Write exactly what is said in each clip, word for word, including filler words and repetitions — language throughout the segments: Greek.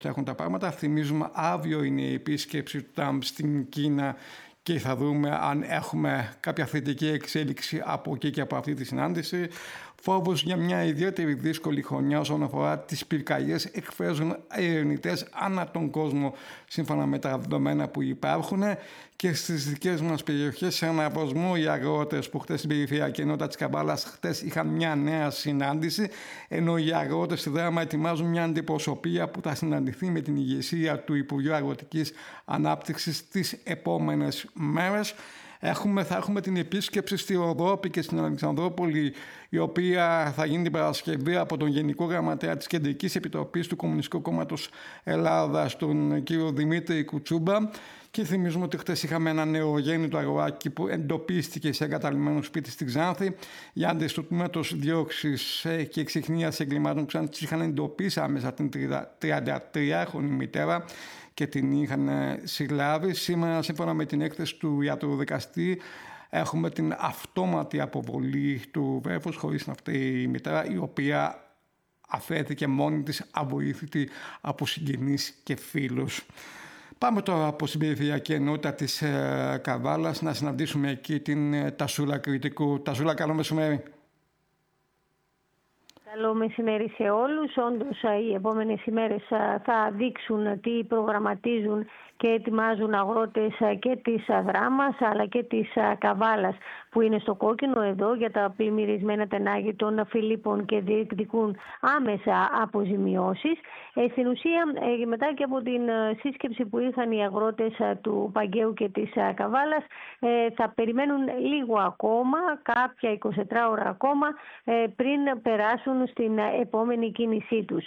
και έχουν τα πράγματα. Θυμίζουμε αύριο είναι η επίσκεψη του Τραμπ στην Κίνα και θα δούμε αν έχουμε κάποια θετική εξέλιξη από εκεί και από αυτή τη συνάντηση. Φόβος για μια ιδιαίτερη δύσκολη χρονιά όσον αφορά τις πυρκαγιές εκφράζουν ερευνητές ανά τον κόσμο σύμφωνα με τα δεδομένα που υπάρχουν, και στις δικές μας περιοχές σε αναβοσμό οι αγρότες που χτες στην περιφερειακή ενότητα της Καβάλας χτες είχαν μια νέα συνάντηση, ενώ οι αγρότες στη Δράμα ετοιμάζουν μια αντιπροσωπεία που θα συναντηθεί με την ηγεσία του Υπουργείου Αγροτικής Ανάπτυξης τις επόμενες μέρες. Έχουμε, θα έχουμε την επίσκεψη στη Ροδόπη και στην Αλεξανδρόπολη, η οποία θα γίνει την Παρασκευή από τον Γενικό Γραμματέα της Κεντρικής Επιτροπής του Κομμουνιστικού Κόμματος Ελλάδας, τον κύριο Δημήτρη Κουτσούμπα. Και θυμίζουμε ότι χτες είχαμε ένα νεογέννητο αγοράκι που εντοπίστηκε σε εγκαταλειμμένο σπίτι στη Ξάνθη. Οι άντρες του τμήματος διώξης και εξιχνίας εγκλημάτων Ξάνθης είχαν εντοπίσει άμεσα την τριαντατριάχρονη μητέρα και την είχαν συλλάβει. Σήμερα, σύμφωνα με την έκθεση του ιατροδικαστή, έχουμε την αυτόματη αποβολή του βρέφους χωρίς αυτή η μητέρα, η οποία αφέθηκε μόνη της αβοήθητη από συγγενείς και φίλους. Πάμε τώρα από την περιφερειακή ενότητα της ε, Καβάλας να συναντήσουμε εκεί την ε, Τασούλα Κρητικού. Τασούλα, καλό μεσημέρι. Καλό μεσημέρι σε όλους. Όντως οι επόμενες ημέρες θα δείξουν τι προγραμματίζουν και ετοιμάζουν αγρότες και της Δράμας αλλά και της Καβάλας που είναι στο κόκκινο εδώ για τα πλημμυρισμένα τενάγη των Φιλίππων και διεκδικούν άμεσα αποζημιώσεις. Ε, στην ουσία, ε, μετά και από την σύσκεψη που είχαν οι αγρότες του Παγκαίου και της Καβάλας, ε, θα περιμένουν λίγο ακόμα, κάποια εικοσιτετρά ώρα ακόμα, ε, πριν περάσουν στην επόμενη κίνησή τους.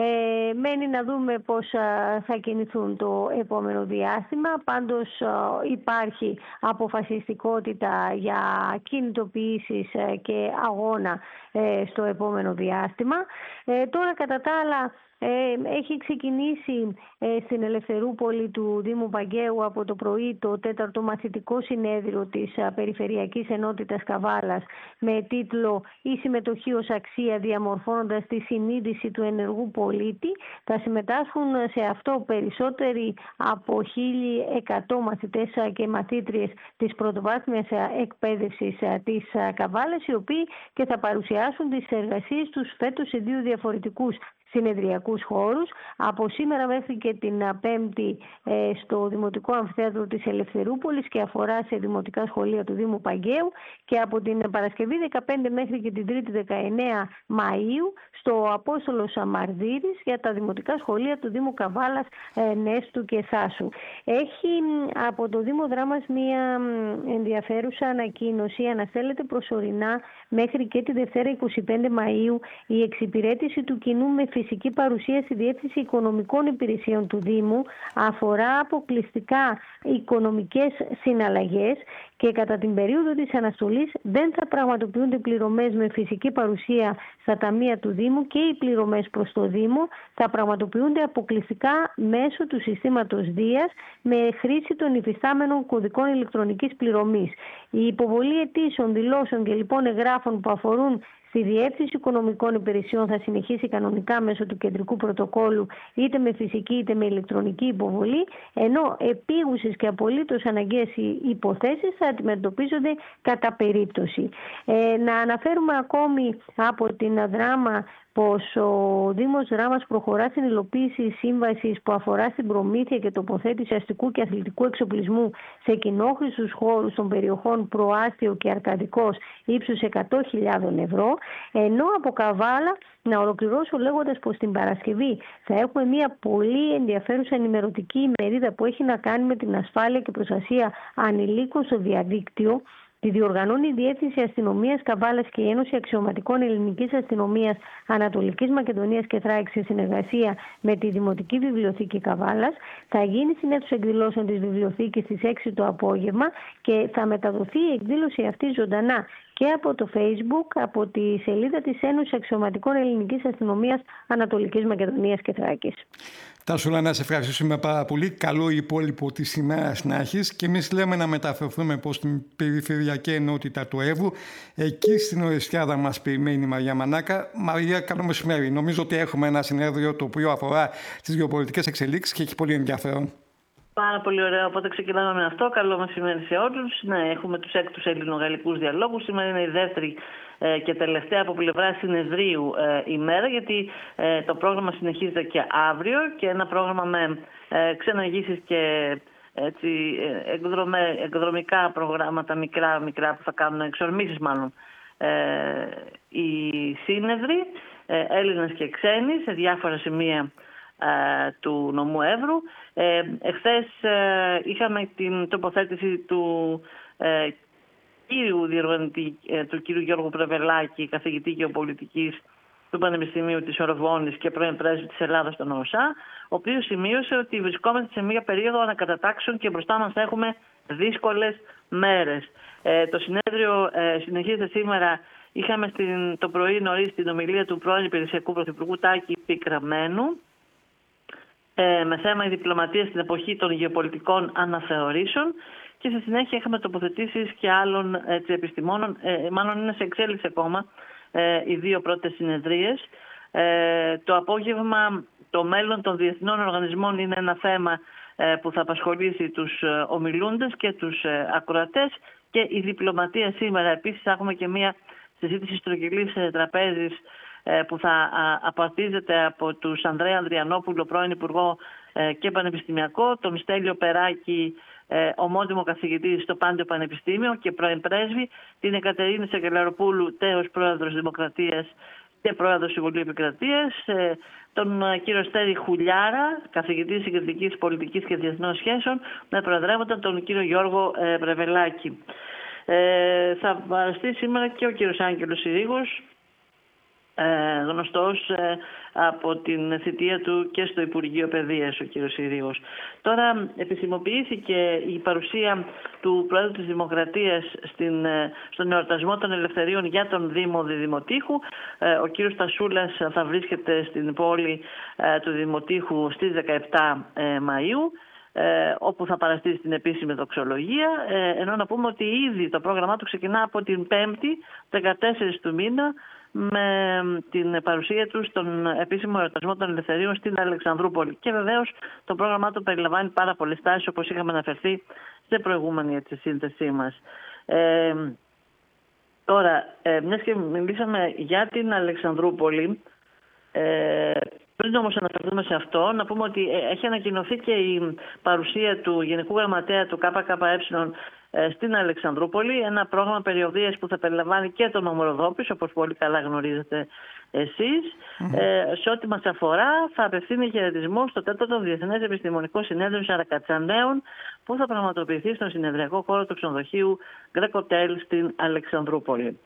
Ε, μένει να δούμε πώς θα κινηθούν το επόμενο διάστημα. Πάντως υπάρχει αποφασιστικότητα για κινητοποιήσεις και αγώνα στο επόμενο διάστημα. Ε, τώρα κατά τα άλλα Ε, έχει ξεκινήσει ε, στην Ελευθερούπολη του Δήμου Παγκαίου από το πρωί το τέταρτο μαθητικό συνέδριο της α, Περιφερειακής Ενότητας Καβάλας με τίτλο «Η συμμετοχή ως αξία διαμορφώνοντας τη συνείδηση του ενεργού πολίτη». Θα συμμετάσχουν σε αυτό περισσότεροι από χίλια εκατό μαθητές και μαθήτριες της πρωτοβάθμιας εκπαίδευσης της Καβάλας, οι οποίοι και θα παρουσιάσουν τις εργασίες τους φέτος σε δύο διαφορετικούς συνεδριακούς χώρους, από σήμερα μέχρι και την Πέμπτη ε, στο Δημοτικό Αμφιθέατρο της Ελευθερούπολης και αφορά σε δημοτικά σχολεία του Δήμου Παγκαίου, και από την Παρασκευή δεκαπέντε μέχρι και την Τρίτη δεκαεννέα Μαΐου στο Απόστολος Αμαρδύρης για τα δημοτικά σχολεία του Δήμου Καβάλας, ε, Νέστου και Θάσου. Έχει από το Δήμο Δράμας μία ενδιαφέρουσα ανακοίνωση. Αναστέλλεται προσωρινά μέχρι και τη Δευτέρα εικοστή πέμπτη Μαΐου η εξυπηρέτηση του κοινού με φυσική παρουσία στη Διεύθυνση Οικονομικών Υπηρεσιών του Δήμου. Αφορά αποκλειστικά οικονομικές συναλλαγές και κατά την περίοδο της αναστολής δεν θα πραγματοποιούνται πληρωμές με φυσική παρουσία στα ταμεία του Δήμου και οι πληρωμές προς το Δήμο θα πραγματοποιούνται αποκλειστικά μέσω του συστήματος Δίας με χρήση των υφιστάμενων κωδικών ηλεκτρονικής πληρωμής. Η υποβολή αιτήσεων, δηλώσεων και λοιπόν εγγράφων που αφορούν στη Διεύθυνση Οικονομικών Υπηρεσιών θα συνεχίσει κανονικά μέσω του κεντρικού πρωτοκόλου, είτε με φυσική είτε με ηλεκτρονική υποβολή, ενώ επίγουσες και απολύτως αναγκαίες υποθέσεις θα αντιμετωπίζονται κατά περίπτωση. Ε, να αναφέρουμε ακόμη από την Δράμα πως ο Δήμος Δράμας προχωρά στην υλοποίηση σύμβασης που αφορά στην προμήθεια και τοποθέτηση αστικού και αθλητικού εξοπλισμού σε κοινόχρηστους χώρους των περιοχών Προάστιο και Αρκαδικός ύψους εκατό χιλιάδες ευρώ, ενώ από Καβάλα να ολοκληρώσω λέγοντας πως την Παρασκευή θα έχουμε μια πολύ ενδιαφέρουσα ενημερωτική ημερίδα που έχει να κάνει με την ασφάλεια και προστασία ανηλίκων στο διαδίκτυο. Τη διοργανώνει η Διεύθυνση Αστυνομίας Καβάλας και η Ένωση Αξιωματικών Ελληνικής Αστυνομίας Ανατολικής Μακεδονίας και Θράκης σε συνεργασία με τη Δημοτική Βιβλιοθήκη Καβάλας. Θα γίνει στην αίθουσα εκδηλώσεων της Βιβλιοθήκης στις έξι το απόγευμα και θα μεταδοθεί η εκδήλωση αυτή ζωντανά και από το Facebook, από τη σελίδα της Ένωσης Αξιωματικών Ελληνικής Αστυνομίας Ανατολικής Μακεδονίας και Θράκης. Τάσουλα, να σε ευχαριστήσουμε πάρα πολύ. Καλό υπόλοιπο της ημέρας να έχεις. Και εμείς λέμε να μεταφερθούμε προς την περιφερειακή ενότητα του Εύρου. Εκεί στην Ορεστιάδα μας περιμένει η Μαρία Μανάκα. Μαρία, καλό μεσημέρι. Νομίζω ότι έχουμε ένα συνέδριο το οποίο αφορά τις γεωπολιτικές εξελίξεις και έχει πολύ ενδιαφέρον. Πάρα πολύ ωραίο. Οπότε ξεκινάμε με αυτό. Καλό μεσημέρι σε όλους. Ναι, έχουμε τους έκτους ελληνογαλλικούς διαλόγους. Σήμερα είναι η δεύτερη ε, και τελευταία από πλευρά συνεδρίου ε, ημέρα, γιατί ε, το πρόγραμμα συνεχίζεται και αύριο και ένα πρόγραμμα με ε, ξεναγήσεις και έτσι, ε, εκδρομέ, εκδρομικά προγράμματα μικρά, μικρά που θα κάνουν εξορμήσεις μάλλον ε, οι σύνεδροι, ε, Έλληνες και ξένοι, σε διάφορα σημεία ε, του νομού Εύρου. Ε, εχθές ε, είχαμε την τοποθέτηση του ε, κύριου διοργανωτή, ε, του κύριου Γιώργου Πρεβελάκη, καθηγητή γεωπολιτικής του Πανεπιστημίου της Ορβόνης και πρώην πρέσβη της Ελλάδας στον ΟΣΑ, ο οποίος σημείωσε ότι βρισκόμαστε σε μια περίοδο ανακατατάξεων και μπροστά μας έχουμε δύσκολες μέρες. Ε, το συνέδριο ε, συνεχίζεται σήμερα. Είχαμε στην, το πρωί νωρίς την ομιλία του πρώην Υπηρεσιακού Πρωθυπουργού Τάκη Πικραμένου, ε, με θέμα η διπλωματία στην εποχή των γεωπολιτικών αναθεωρήσεων, και στη συνέχεια είχαμε τοποθετήσεις και άλλων έτσι, επιστημόνων, ε, μάλλον είναι σε εξέλιξη ακόμα ε, οι δύο πρώτες συνεδρίες. Ε, το απόγευμα το μέλλον των διεθνών οργανισμών είναι ένα θέμα ε, που θα απασχολήσει τους ε, ομιλούντες και τους ε, ακροατές, και η διπλωματία σήμερα. Επίσης έχουμε και μια συζήτηση στρογγυλής ε, τραπέζης ε, που θα α, απαρτίζεται από τους Ανδρέα Ανδριανόπουλο, πρώην Υπουργό ε, και Πανεπιστημιακό, τον Στέλιο Περάκη, ε, ομότιμο καθηγητή στο Πάντιο Πανεπιστήμιο και πρώην πρέσβη, την Εκατερίνη Σακελαροπούλου, τέος πρόεδρος Δημοκρατίας και πρόεδρος Συμβουλίου Επικρατείας, ε, τον κύριο Στέρη Χουλιάρα, καθηγητή συγκριτικής πολιτικής και διεθνών σχέσεων, με προεδρεύοντα τον κύριο Γιώργο ε, Πρεβελάκη. Ε, θα παραστεί σήμερα και ο κύριος Άγγελος Συρίγος, ε, γνωστός ε, από την θητεία του και στο Υπουργείο Παιδείας, ο κύριος Συρίγος. Τώρα επισημοποιήθηκε η παρουσία του Πρόεδρου της Δημοκρατίας στην, στον εορτασμό των ελευθερίων για τον Δήμο Διδημοτήχου. Ε, ο κύριος Τασούλας θα βρίσκεται στην πόλη ε, του Δημοτήχου στις δεκαεπτά ε, Μαΐου, Ε, όπου θα παραστεί στην επίσημη δοξολογία, ε, ενώ να πούμε ότι ήδη το πρόγραμμά του ξεκινά από την Πέμπτη, δεκατέσσερις του μήνα, με την παρουσία του στον επίσημο εορτασμό των ελευθερίων στην Αλεξανδρούπολη. Και βεβαίως το πρόγραμμά του περιλαμβάνει πάρα πολλές τάσεις, όπως είχαμε αναφερθεί σε προηγούμενη έτσι, σύνθεσή μας. Ε, τώρα, ε, μιας και μιλήσαμε για την Αλεξανδρούπολη, ε, πριν όμως αναφερθούμε σε αυτό, να πούμε ότι έχει ανακοινωθεί και η παρουσία του Γενικού Γραμματέα του ΚΚΕ στην Αλεξανδρούπολη, ένα πρόγραμμα περιοδίας που θα περιλαμβάνει και τον Ομοροδόπης, όπως πολύ καλά γνωρίζετε εσείς. Mm-hmm. Ε, σε ό,τι μας αφορά, θα απευθύνει χαιρετισμό στο τέταρτο Διεθνές Επιστημονικό Συνέδριο Σαρακατσανέων, που θα πραγματοποιηθεί στον συνεδριακό χώρο του ξενοδοχείου Greco Hotel στην Αλεξανδρούπολη.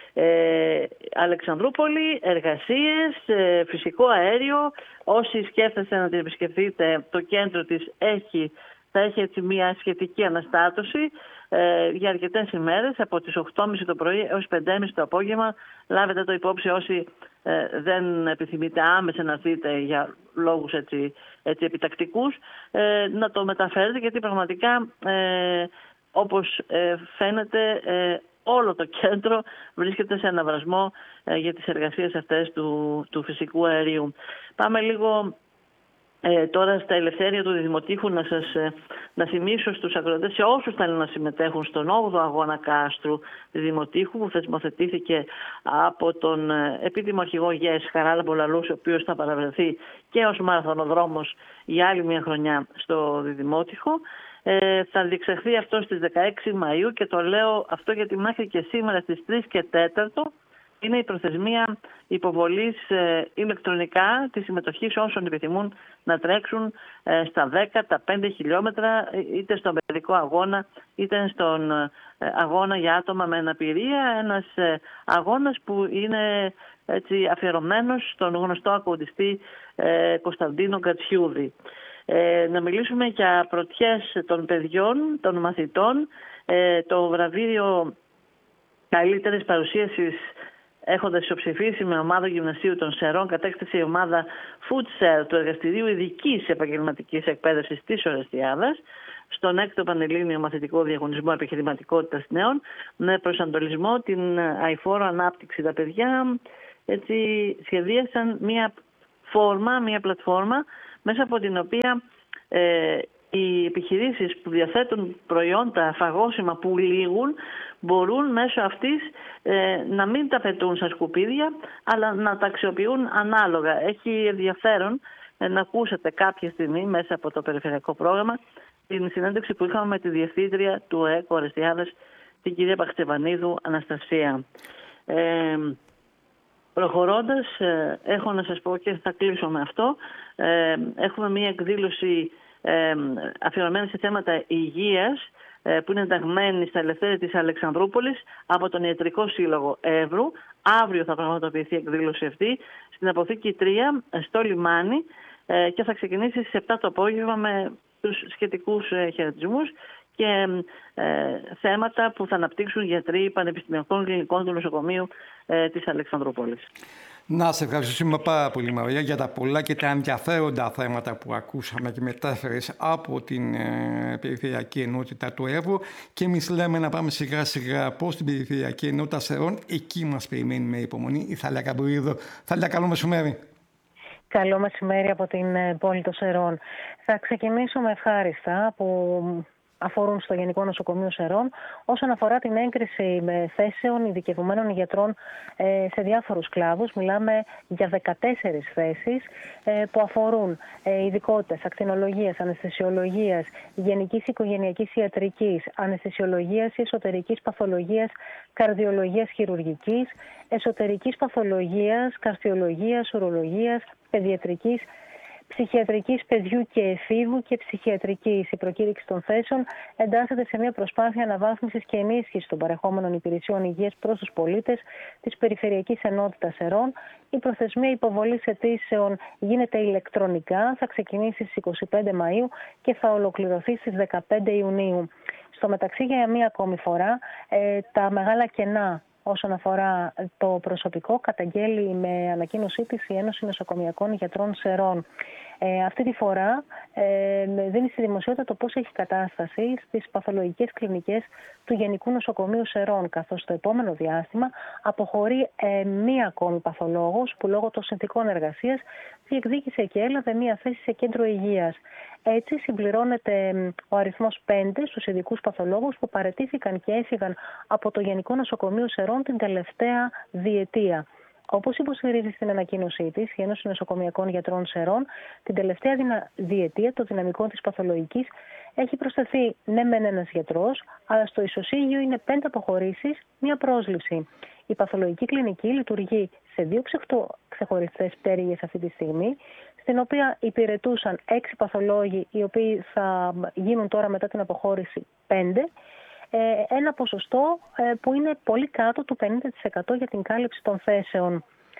Ε, Αλεξανδρούπολη, εργασίες, ε, φυσικό αέριο. Όσοι σκέφτεστε να την επισκεφτείτε, το κέντρο της έχει, θα έχει έτσι μια σχετική αναστάτωση ε, για αρκετές ημέρες, από τις οκτώ και μισή το πρωί έως πέντε και μισή το απόγευμα. Λάβετε το υπόψη όσοι ε, δεν επιθυμείτε άμεσα να δείτε για λόγους έτσι, έτσι επιτακτικούς, ε, να το μεταφέρετε, γιατί πραγματικά ε, όπως ε, φαίνεται ε, όλο το κέντρο βρίσκεται σε αναβρασμό ε, για τις εργασίες αυτές του, του φυσικού αερίου. Πάμε λίγο ε, τώρα στα ελευθέρια του Δημοτήχου, να σας ε, να θυμίσω στους ακροατές, σε όσους θέλουν να συμμετέχουν στον όγδοο αγώνα κάστρου Δημοτήχου, που θεσμοθετήθηκε από τον ε, επίτιμο αρχηγό ΓΕΣ Χαράλαμπο Λαλούς, ο οποίος θα παραβρεθεί και ως μαραθωνοδρόμος για άλλη μια χρονιά στο Δημότυχο. Ε, θα διεξαχθεί αυτό στις δεκαέξι Μαΐου, και το λέω αυτό γιατί μέχρι και σήμερα στις τρεις και τέταρτο είναι η προθεσμία υποβολής ε, ηλεκτρονικά της συμμετοχής όσων επιθυμούν να τρέξουν ε, στα δέκα, τα πέντε χιλιόμετρα, είτε στον παιδικό αγώνα είτε στον ε, αγώνα για άτομα με αναπηρία, ένας ε, αγώνας που είναι έτσι, αφιερωμένος στον γνωστό ακουντιστή ε, Κωνσταντίνο Κατσιούδη. Ε, να μιλήσουμε για πρωτιές των παιδιών, των μαθητών. Ε, το βραβείο καλύτερης παρουσίασης έχοντας ισοψηφίσει με ομάδα γυμνασίου των Σερών, κατέκτησε η ομάδα Foodser του Εργαστηρίου Ειδικής Επαγγελματικής Εκπαίδευσης της Ορεστιάδας στον έκτο Πανελλήνιο Μαθητικό Διαγωνισμό Επιχειρηματικότητας Νέων, με προσανατολισμό την αειφόρο ανάπτυξη. Τα παιδιά έτσι σχεδίασαν μια φόρμα, μια πλατφόρμα μέσα από την οποία ε, οι επιχειρήσεις που διαθέτουν προϊόντα φαγώσιμα που λήγουν μπορούν μέσω αυτής ε, να μην τα πετούν στα σκουπίδια, αλλά να τα αξιοποιούν ανάλογα. Έχει ενδιαφέρον ε, να ακούσετε κάποια στιγμή μέσα από το περιφερειακό πρόγραμμα την συνέντευξη που είχαμε με τη διευθύντρια του ΕΚ Ορεστιάδας, την κυρία Παχτσεβανίδου Αναστασία. Ε, προχωρώντας, ε, έχω να σας πω και θα κλείσω με αυτό, ε, έχουμε μία εκδήλωση ε, αφιερωμένη σε θέματα υγείας, ε, που είναι ενταγμένη στα Ελευθέρια της Αλεξανδρούπολης από τον Ιατρικό Σύλλογο Εύρου. Αύριο θα πραγματοποιηθεί η εκδήλωση αυτή στην Αποθήκη τρία στο Λιμάνι ε, και θα ξεκινήσει στις επτά το απόγευμα με τους σχετικούς ε, χαιρετισμούς και ε, θέματα που θα αναπτύξουν γιατροί πανεπιστημιακών κλινικών του νοσοκομείου ε, της Αλεξανδρούπολης. Να σε ευχαριστούμε πάρα πολύ, Μαρία, για τα πολλά και τα ενδιαφέροντα θέματα που ακούσαμε και μετάφερες από την ε, Περιφερειακή Ενότητα του Εύρου, και εμείς λέμε να πάμε σιγά σιγά προς την Περιφερειακή Ενότητα Σερών. Εκεί μας περιμένει με υπομονή η Θαλία Καμπουρίδου. Θαλία, καλό μεσημέρι. Καλό μεσημέρι από την πόλη των Σερών. Θα ξεκινήσω με ευχάριστα που αφορούν στο Γενικό Νοσοκομείο Σερών όσον αφορά την έγκριση θέσεων ειδικευμένων γιατρών σε διάφορους κλάδους. Μιλάμε για δεκατέσσερις θέσεις που αφορούν ειδικότητες ακτινολογίας, αναισθησιολογίας, γενικής οικογενειακής ιατρικής, αναισθησιολογίας, εσωτερικής παθολογίας, καρδιολογίας χειρουργικής, εσωτερικής παθολογίας, καρδιολογίας, ουρολογίας, παιδιατρικής, ψυχιατρικής παιδιού και εφήβου και ψυχιατρικής. Η προκήρυξη των θέσεων εντάσσεται σε μια προσπάθεια αναβάθμισης και ενίσχυσης των παρεχόμενων υπηρεσιών υγείας προς τους πολίτες της Περιφερειακής Ενότητας Σερών. Η προθεσμία υποβολής αιτήσεων γίνεται ηλεκτρονικά, θα ξεκινήσει στις είκοσι πέντε Μαΐου και θα ολοκληρωθεί στις δεκαπέντε Ιουνίου. Στο μεταξύ, για μία ακόμη φορά, ε, τα μεγάλα κενά όσον αφορά το προσωπικό καταγγέλει με ανακοίνωσή της η Ένωση Νοσοκομειακών Γιατρών Σερών. Ε, αυτή τη φορά ε, δίνει στη δημοσιότητα το πώς έχει κατάσταση στις παθολογικές κλινικές του Γενικού Νοσοκομείου Σερών, καθώς το επόμενο διάστημα αποχωρεί ε, μία ακόμη παθολόγος που λόγω των συνθηκών εργασίας διεκδίκησε και έλαβε μία θέση σε κέντρο υγείας. Έτσι συμπληρώνεται ο αριθμός πέντε στους ειδικούς παθολόγους που παραιτήθηκαν και έφυγαν από το Γενικό Νοσοκομείο Σερών την τελευταία διετία. Όπως υποστηρίζει στην ανακοίνωσή της η Ένωση Νοσοκομειακών Γιατρών Σερών, την τελευταία διετία το δυναμικό της παθολογικής έχει προσθεθεί ναι μεν ένας γιατρός, αλλά στο ισοσύγιο είναι πέντε αποχωρήσεις, μία πρόσληψη. Η παθολογική κλινική λειτουργεί σε δύο ξεχωριστές πτέρυγες αυτή τη στιγμή, στην οποία υπηρετούσαν έξι παθολόγοι, οι οποίοι θα γίνουν τώρα μετά την αποχώρηση πέντε, ένα ποσοστό που είναι πολύ κάτω του πενήντα τοις εκατό για την κάλυψη των θέσεων.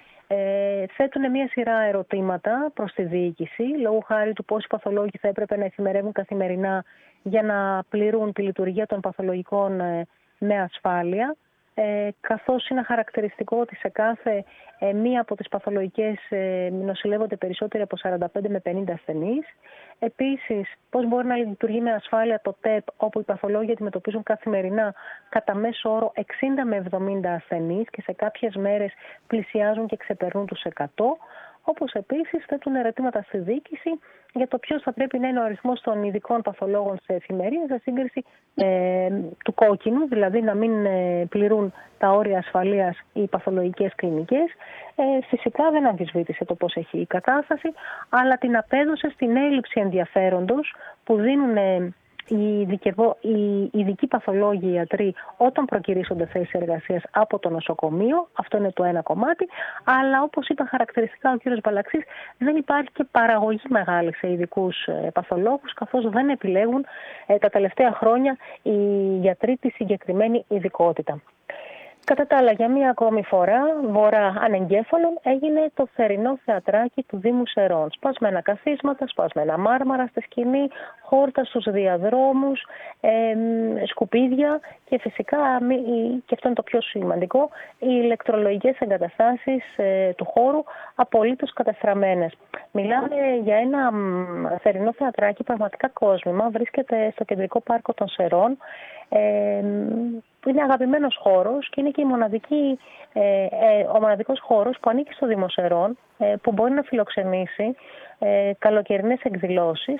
Ε, θέτουν μια σειρά ερωτήματα προς τη διοίκηση, λόγω χάρη του πόσοι παθολόγοι θα έπρεπε να εφημερεύουν καθημερινά για να πληρούν τη λειτουργία των παθολογικών ε, με ασφάλεια, ε, καθώς είναι χαρακτηριστικό ότι σε κάθε ε, μία από τις παθολογικές ε, νοσηλεύονται περισσότεροι από σαράντα πέντε με πενήντα ασθενείς. Επίσης, πώς μπορεί να λειτουργεί με ασφάλεια το ΤΕΠ, όπου οι παθολόγοι αντιμετωπίζουν καθημερινά κατά μέσο όρο εξήντα με εβδομήντα ασθενείς και σε κάποιες μέρες πλησιάζουν και ξεπερνούν τους εκατό. Όπως επίσης θέτουν ερωτήματα στη διοίκηση για το ποιος θα πρέπει να είναι ο αριθμός των ειδικών παθολόγων σε εφημερία σε σύγκριση ε, του κόκκινου, δηλαδή να μην ε, πληρούν τα όρια ασφαλείας οι παθολογικές κλινικές. Ε, φυσικά δεν αμφισβήτησε το πώς έχει η κατάσταση, αλλά την απέδωσε στην έλλειψη ενδιαφέροντος που δίνουν ε, οι, ειδικευο... οι ειδικοί παθολόγοι ιατροί όταν προκυρήσονται θέσεις εργασίας από το νοσοκομείο. Αυτό είναι το ένα κομμάτι. Αλλά όπως είπα χαρακτηριστικά ο κύριος Μπαλαξής, δεν υπάρχει και παραγωγή μεγάλη σε ειδικούς παθολόγους, καθώς δεν επιλέγουν ε, τα τελευταία χρόνια οι γιατροί τη συγκεκριμένη ειδικότητα. Κατά τα άλλα, για μία ακόμη φορά, βορρά ανεγκέφαλων, έγινε το θερινό θεατράκι του Δήμου Σερών. Σπασμένα καθίσματα, σπασμένα μάρμαρα στη σκηνή, χόρτα στους διαδρόμους, ε, σκουπίδια και φυσικά, και αυτό είναι το πιο σημαντικό, οι ηλεκτρολογικές εγκαταστάσεις ε, του χώρου απολύτως καταστραμμένες. Μιλάμε για ένα θερινό θεατράκι πραγματικά κόσμημα, βρίσκεται στο κεντρικό πάρκο των Σερών. Ε, είναι αγαπημένος χώρος και είναι και η μοναδική, ε, ε, ο μοναδικός χώρος που ανήκει στο Δήμο Σερών, ε, που μπορεί να φιλοξενήσει ε, καλοκαιρινές εκδηλώσεις